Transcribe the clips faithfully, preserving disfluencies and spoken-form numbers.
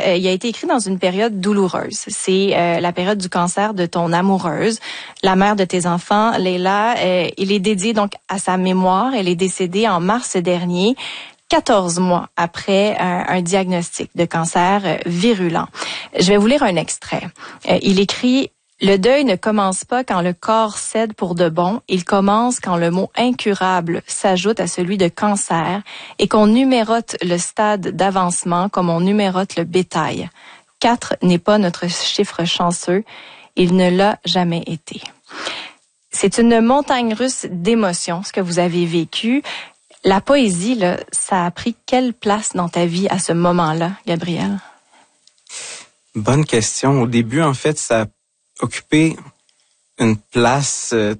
euh, il a été écrit dans une période douloureuse. C'est euh, la période du cancer de ton amoureuse, la mère de tes enfants, Leila. Euh, il est dédié donc à sa mémoire. Elle est décédée en mars dernier, quatorze mois après un, un diagnostic de cancer euh, virulent. Je vais vous lire un extrait. Euh, il écrit: le deuil ne commence pas quand le corps cède pour de bon, il commence quand le mot incurable s'ajoute à celui de cancer et qu'on numérote le stade d'avancement comme on numérote le bétail. Quatre n'est pas notre chiffre chanceux, il ne l'a jamais été. C'est une montagne russe d'émotions, ce que vous avez vécu. La poésie, là, ça a pris quelle place dans ta vie à ce moment-là, Gabriel? Bonne question. Au début, en fait, ça a occupé une place euh,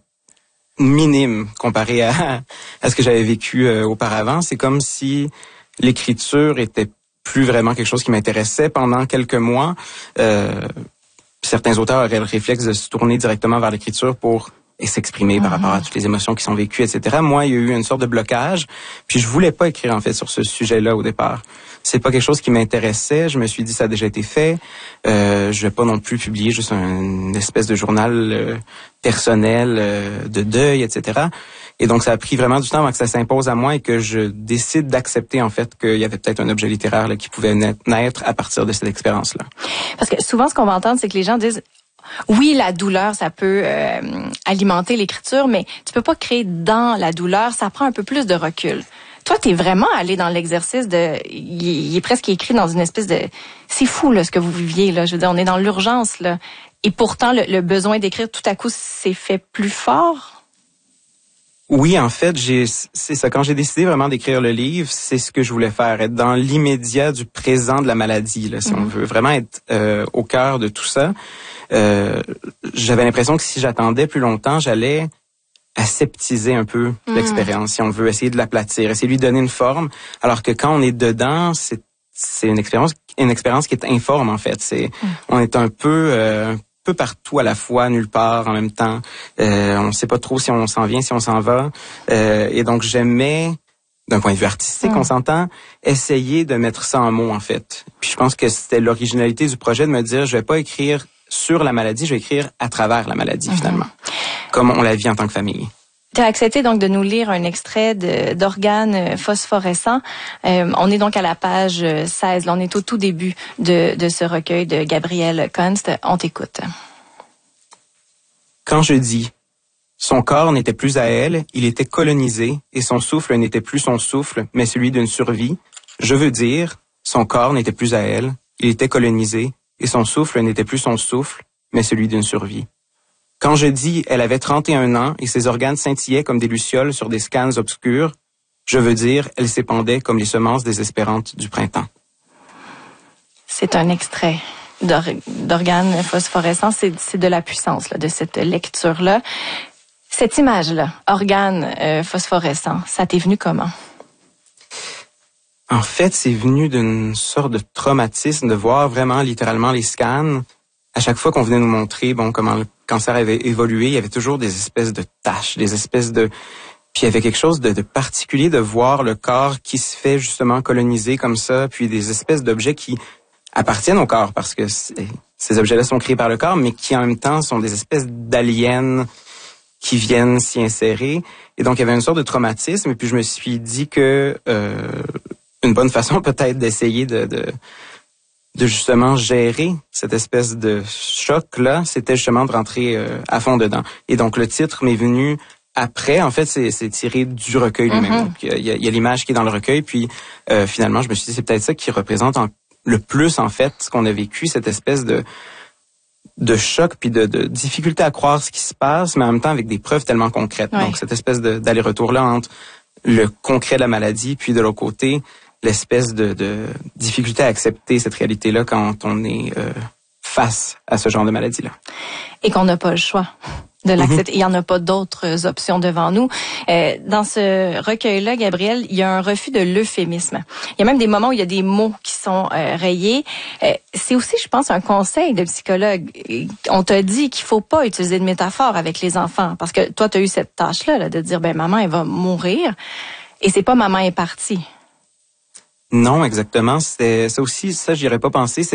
minime comparée à, à ce que j'avais vécu euh, auparavant. C'est comme si l'écriture était plus vraiment quelque chose qui m'intéressait pendant quelques mois. Euh, certains auteurs auraient le réflexe de se tourner directement vers l'écriture pour s'exprimer mm-hmm. par rapport à toutes les émotions qui sont vécues, et cetera. Moi, il y a eu une sorte de blocage, puis je voulais pas écrire en fait sur ce sujet-là au départ. C'est pas quelque chose qui m'intéressait. Je me suis dit ça a déjà été fait. Euh, je vais pas non plus publier juste un, une espèce de journal euh, personnel euh, de deuil, et cetera. Et donc ça a pris vraiment du temps avant que ça s'impose à moi et que je décide d'accepter en fait qu'il y avait peut-être un objet littéraire là, qui pouvait naître à partir de cette expérience-là. Parce que souvent ce qu'on va entendre, c'est que les gens disent: oui, la douleur, ça peut euh, alimenter l'écriture, mais tu peux pas créer dans la douleur, ça prend un peu plus de recul. Toi, t'es vraiment allé dans l'exercice de... Il, il est presque écrit dans une espèce de... C'est fou, là, ce que vous viviez, là. Je veux dire, on est dans l'urgence, là. Et pourtant, le, le besoin d'écrire, tout à coup, s'est fait plus fort? Oui, en fait, j'ai, c'est ça. Quand j'ai décidé vraiment d'écrire le livre, c'est ce que je voulais faire, être dans l'immédiat du présent de la maladie, là, si mm-hmm. on veut. Vraiment être euh, au cœur de tout ça. Euh, j'avais l'impression que si j'attendais plus longtemps, j'allais aseptiser un peu mmh. l'expérience, si on veut, essayer de l'aplatir, essayer de lui donner une forme, alors que quand on est dedans, c'est c'est une expérience une expérience qui est informe en fait. C'est mmh. on est un peu euh, un peu partout à la fois, nulle part en même temps. Euh, on sait pas trop si on s'en vient, si on s'en va. Euh, et donc j'aimais, d'un point de vue artistique, mmh. on s'entend, essayer de mettre ça en mots en fait. Puis je pense que c'était l'originalité du projet de me dire, je vais pas écrire sur la maladie, je vais écrire à travers la maladie, mmh. finalement. Comme on la vit en tant que famille. Tu as accepté donc de nous lire un extrait de, d'Organes phosphorescents. Euh, on est donc à la page seize. Là, on est au tout début de, de ce recueil de Gabriel Kunst. On t'écoute. Quand je dis « son corps n'était plus à elle, il était colonisé, et son souffle n'était plus son souffle, mais celui d'une survie », je veux dire « son corps n'était plus à elle, il était colonisé, et son souffle n'était plus son souffle, mais celui d'une survie ». Quand je dis « elle avait trente et un ans et ses organes scintillaient comme des lucioles sur des scans obscurs », je veux dire « elle s'épandait comme les semences désespérantes du printemps ». C'est un extrait d'or- d'Organes phosphorescents. C'est, c'est de la puissance là, de cette lecture-là. Cette image-là, organes euh, phosphorescents, ça t'est venu comment? En fait, c'est venu d'une sorte de traumatisme de voir vraiment littéralement les scans. À chaque fois qu'on venait nous montrer bon comment le cancer avait évolué, il y avait toujours des espèces de taches, des espèces de... Puis il y avait quelque chose de, de particulier de voir le corps qui se fait justement coloniser comme ça, puis des espèces d'objets qui appartiennent au corps, parce que ces objets-là sont créés par le corps, mais qui en même temps sont des espèces d'aliens qui viennent s'y insérer. Et donc il y avait une sorte de traumatisme, et puis je me suis dit que euh, une bonne façon peut-être d'essayer de... de de justement gérer cette espèce de choc-là, c'était justement de rentrer euh, à fond dedans. Et donc, le titre m'est venu après. En fait, c'est, c'est tiré du recueil lui-même. Mm-hmm. Donc, il y a, il y a l'image qui est dans le recueil. Puis, euh, finalement, je me suis dit, c'est peut-être ça qui représente en, le plus, en fait, ce qu'on a vécu, cette espèce de de choc puis de, de difficulté à croire ce qui se passe, mais en même temps avec des preuves tellement concrètes. Ouais. Donc, cette espèce de, d'aller-retour-là entre le concret de la maladie, puis de l'autre côté, l'espèce de, de difficulté à accepter cette réalité-là quand on est euh, face à ce genre de maladie-là. Et qu'on n'a pas le choix de l'accepter. Mm-hmm. Il n'y en a pas d'autres options devant nous. Euh, dans ce recueil-là, Gabriel, il y a un refus de l'euphémisme. Il y a même des moments où il y a des mots qui sont euh, rayés. Euh, c'est aussi, je pense, un conseil de psychologue. On t'a dit qu'il faut pas utiliser de métaphores avec les enfants, parce que toi, tu as eu cette tâche-là là, de dire, ben maman, elle va mourir, et c'est pas maman est partie. Non, exactement. C'est ça aussi, ça, j'y aurais pas pensé. C'est